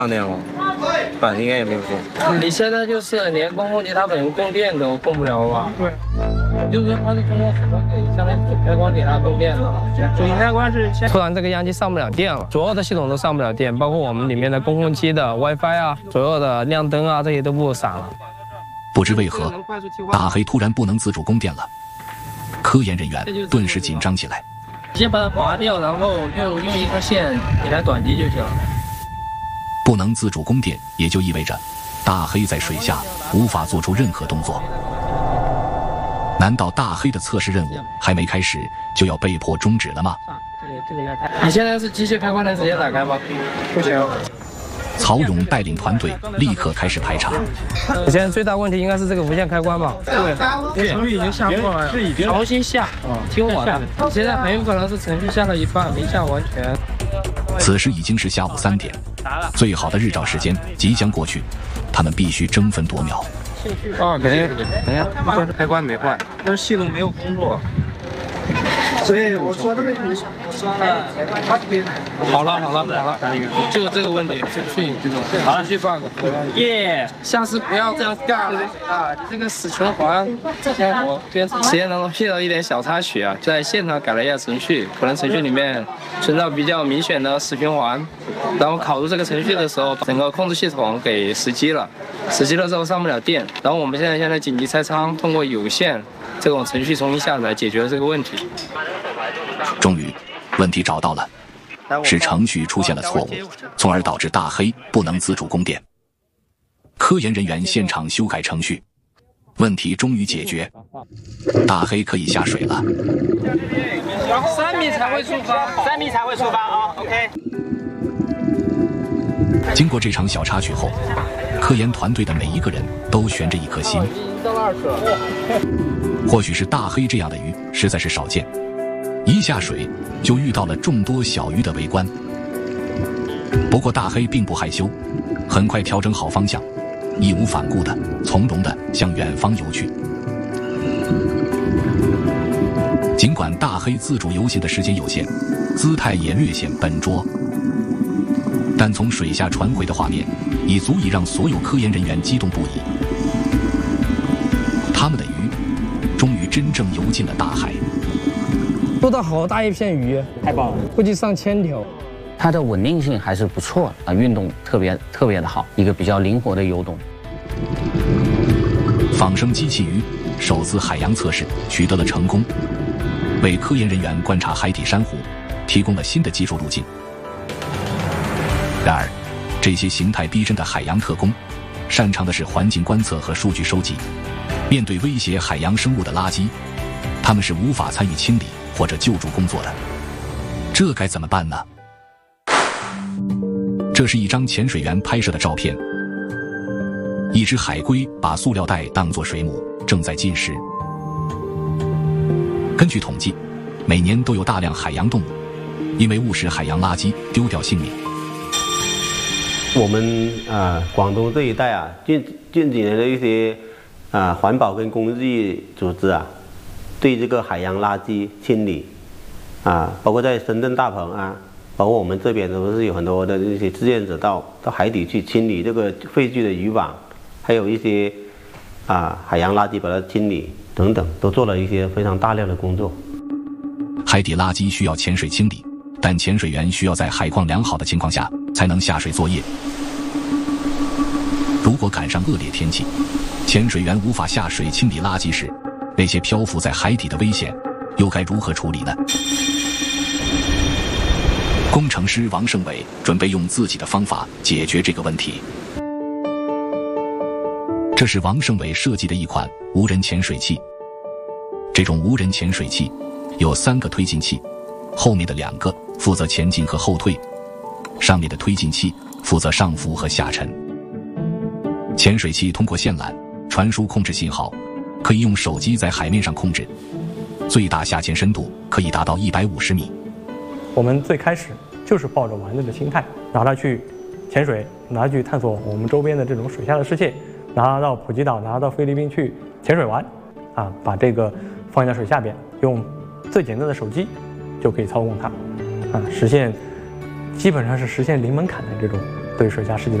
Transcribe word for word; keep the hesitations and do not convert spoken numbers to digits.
电了，啊，应该也没有电。 你现在就是连公共机它本身供电都供不了吧？对。就是说它是通过什么给相当于主开关给它供电的？主开关是突然这个样机上不了电了，所有的系统都上不了电，包括我们里面的公共机的 WiFi 啊，所有的亮灯啊这些都不闪了。 不知为何，大黑突然不能自主供电了，科研人员顿时紧张起来。 先把它拔掉，然后用用一根线给它短击就行了。 不能自主供电，也就意味着大黑在水下无法做出任何动作。难道大黑的测试任务还没开始就要被迫终止了吗？ 你现在是机械开关能直接打开吗？不行。 曹勇带领团队立刻开始排查。 你现在最大问题应该是这个无线开关吧？对，程序已经下过了，是已经重新下。听我的，现在很有可能是程序下了一半，没下完全。 此时已经是下午三点，最好的日照时间即将过去，他们必须争分夺秒。 哦，肯定，等一下，算是开关没坏，但是系统没有工作。所以我说这个你刷了， 好了好了好了，就这个问题，程序这种程序 bug， 耶，下次不要这样干了啊！这个死循环，之前我编程实验当中遇到一点小插曲啊，在现场改了一下程序，可能程序里面存在比较明显的死循环，然后考入这个程序的时候，整个控制系统给死机了，死机了之后上不了电，然后我们现在现在紧急拆仓，通过有线这种程序重新下载解决了这个问题。 终于，问题找到了，是程序出现了错误，从而导致大黑不能自主供电。科研人员现场修改程序，问题终于解决，大黑可以下水了。 三米才会触发， 三米才会触发啊 ！OK。 经过这场小插曲后，科研团队的每一个人都悬着一颗心。或许是大黑这样的鱼实在是少见，一下水就遇到了众多小鱼的围观。不过大黑并不害羞，很快调整好方向，义无反顾的、从容的向远方游去。尽管大黑自主游行的时间有限，姿态也略显笨拙，但从水下传回的画面已足以让所有科研人员激动不已。他们的鱼终于真正游进了大海。 捉到好大一片鱼， 太棒了， 估计上千条。 它的稳定性还是不错的啊，运动特别特别的好，一个比较灵活的游动。 仿生机器鱼首次海洋测试取得了成功，为科研人员观察海底珊瑚提供了新的技术路径。然而，这些形态逼真的海洋特工，擅长的是环境观测和数据收集。面对威胁海洋生物的垃圾，他们是无法参与清理或者救助工作的。这该怎么办呢？这是一张潜水员拍摄的照片，一只海龟把塑料袋当作水母，正在进食。根据统计，每年都有大量海洋动物因为误食海洋垃圾丢掉性命。 我们啊、呃，广东这一带啊，近近几年的一些啊、呃、环保跟公益组织啊，对这个海洋垃圾清理啊，包括在深圳大鹏啊，包括我们这边都是有很多的这些志愿者到到海底去清理这个废弃的渔网，还有一些啊海洋垃圾把它清理等等，都做了一些非常大量的工作。 海底垃圾需要潜水清理，但潜水员需要在海况良好的情况下才能下水作业。如果赶上恶劣天气，潜水员无法下水清理垃圾时，那些漂浮在海底的危险又该如何处理呢？工程师王胜伟准备用自己的方法解决这个问题。这是王胜伟设计的一款无人潜水器。这种无人潜水器有三个推进器，后面的两个负责前进和后退，上面的推进器负责上浮和下沉。潜水器通过线缆传输控制信号，可以用手机在海面上控制，最大下潜深度可以达到一百五十米。 我们最开始就是抱着玩乐的心态，拿它去潜水，拿它去探索我们周边的这种水下的世界，拿它到普吉岛，拿它到菲律宾去潜水玩，啊，把这个放在水下边，用最简单的手机就可以操控它，啊，实现基本上是实现零门槛的这种对水下世界的。